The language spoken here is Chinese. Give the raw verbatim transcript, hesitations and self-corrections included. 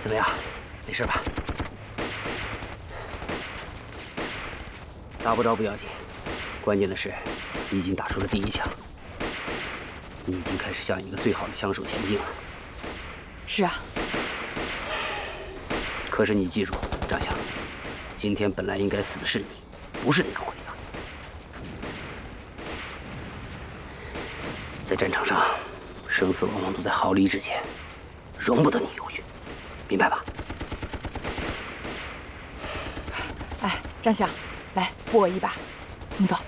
怎么样？没事吧？打不着不要紧，关键的是你已经打出了第一枪，你已经开始向一个最好的枪手前进了。 是啊。 可是你记住，张翔，今天本来应该死的是你，不是那个鬼子。在战场上，生死往往都在毫厘之间，容不得你犹豫，明白吧？ 哎，张翔，来扶我一把，你走。